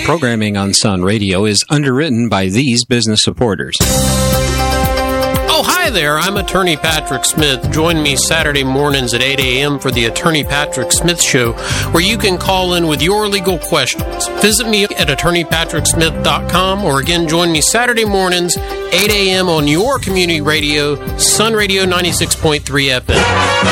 programming on Sun Radio is underwritten by these business supporters. Oh, hi there. I'm Attorney Patrick Smith. Join me Saturday mornings at 8 a.m. for the Attorney Patrick Smith Show, where you can call in with your legal questions. Visit me at attorneypatricksmith.com, or again, join me Saturday mornings, 8 a.m. on your community radio, Sun Radio 96.3 FM.